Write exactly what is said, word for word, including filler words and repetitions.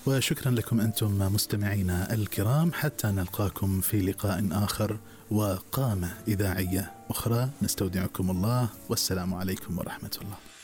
وشكرا لكم أنتم مستمعينا الكرام، حتى نلقاكم في لقاء آخر وقامة إذاعية أخرى. نستودعكم الله، والسلام عليكم ورحمة الله.